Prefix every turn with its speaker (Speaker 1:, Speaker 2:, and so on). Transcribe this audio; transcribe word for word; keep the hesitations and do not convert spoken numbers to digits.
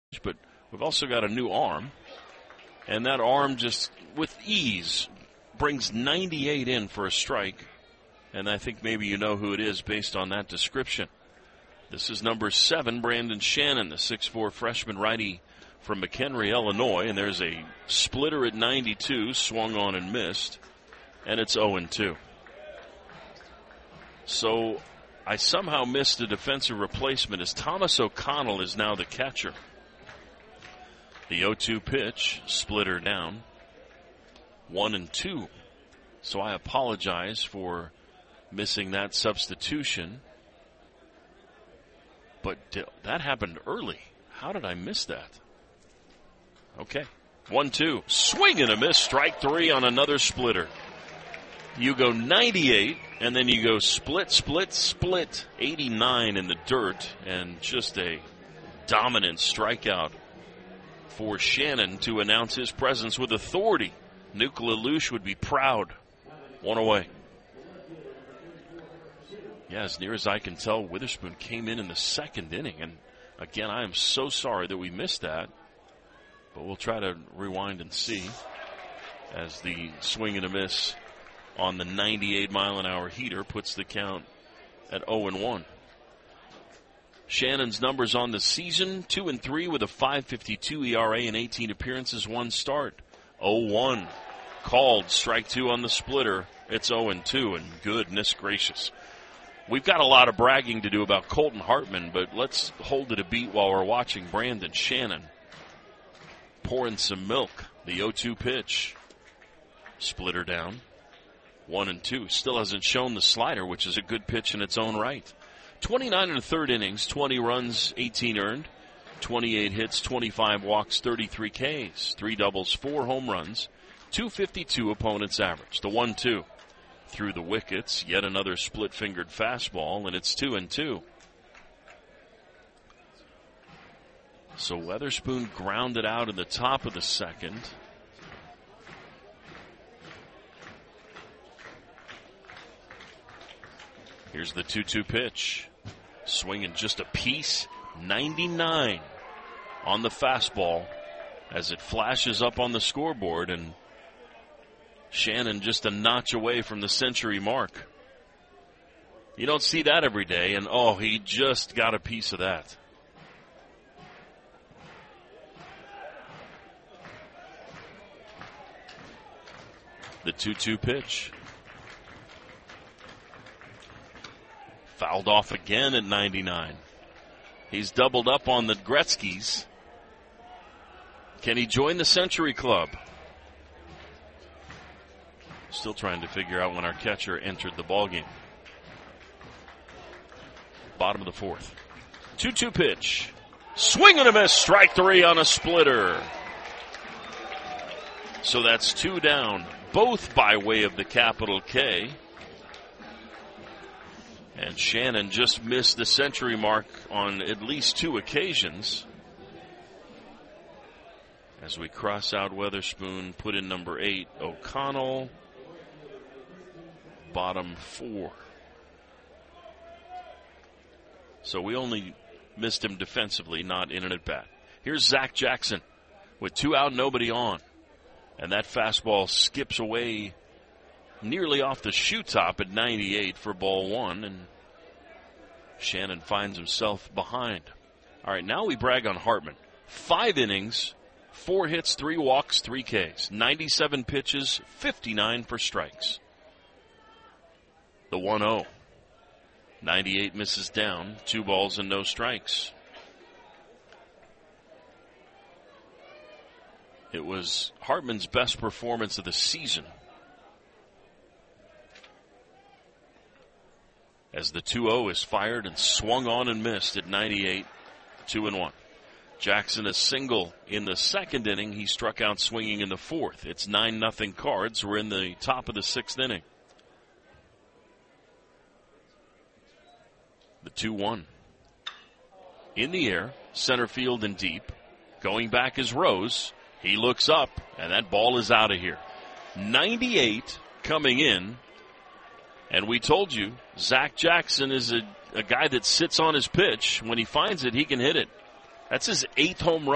Speaker 1: but we've also got a new arm. And that arm just, with ease, brings ninety-eight in for a strike. And I think maybe you know who it is based on that description. This is number seven, Brandon Shannon, the six foot four freshman righty from McHenry, Illinois. And there's a splitter at ninety-two, swung on and missed. And it's oh and two. So I somehow missed a defensive replacement as Thomas O'Connell is now the catcher. The oh two pitch, splitter down, one and two. So I apologize for missing that substitution. But that happened early. How did I miss that? Okay, one two. Swing and a miss, strike three on another splitter. You go ninety-eight, and then you go split, split, split. eighty-nine in the dirt, and just a dominant strikeout for Shannon to announce his presence with authority. Nuke LaLoosh would be proud. One away. Yeah, as near as I can tell, Witherspoon came in in the second inning. And again, I am so sorry that we missed that. But we'll try to rewind and see as the swing and a miss on the ninety-eight mile an hour heater puts the count at oh and one. Shannon's numbers on the season, two and three with a five fifty-two E R A and eighteen appearances, one start. oh one. Called, strike two on the splitter. It's oh and two, and goodness gracious. We've got a lot of bragging to do about Colton Hartman, but let's hold it a beat while we're watching Brandon Shannon pouring some milk. The oh two pitch. Splitter down. One and two. Still hasn't shown the slider, which is a good pitch in its own right. twenty-nine and a third innings, twenty runs, eighteen earned, twenty-eight hits, twenty-five walks, thirty-three Ks, three doubles, four home runs, two fifty-two opponents average. The one two through the wickets, yet another split-fingered fastball, and it's two and two. So Weatherspoon grounded out in the top of the second. Here's the two two pitch. Swinging just a piece. ninety-nine on the fastball as it flashes up on the scoreboard. And Shannon just a notch away from the century mark. You don't see that every day. And, oh, he just got a piece of that. The two two pitch. Fouled off again at ninety-nine. He's doubled up on the Gretzkys. Can he join the Century Club? Still trying to figure out when our catcher entered the ballgame. Bottom of the fourth. two two pitch. Swing and a miss. Strike three on a splitter. So that's two down, both by way of the capital K. And Shannon just missed the century mark on at least two occasions. As we cross out Weatherspoon, put in number eight, O'Connell. Bottom four. So we only missed him defensively, not in and at bat. Here's Zach Jackson with two out, nobody on. And that fastball skips away nearly off the shoe top at ninety-eight for ball one, and Shannon finds himself behind. All right, now we brag on Hartman. Five innings, four hits, three walks, three Ks. ninety-seven pitches, fifty-nine for strikes. The one oh. ninety-eight misses down, two balls and no strikes. It was Hartman's best performance of the season. As the two oh is fired and swung on and missed at ninety-eight, two and one. Jackson a single in the second inning. He struck out swinging in the fourth. It's nine nothing Cards. We're in the top of the sixth inning. The two one. In the air, center field and deep. Going back is Rose. He looks up, and that ball is out of here. ninety-eight coming in. And we told you, Zach Jackson is a, a guy that sits on his pitch. When he finds it, he can hit it. That's his eighth home run.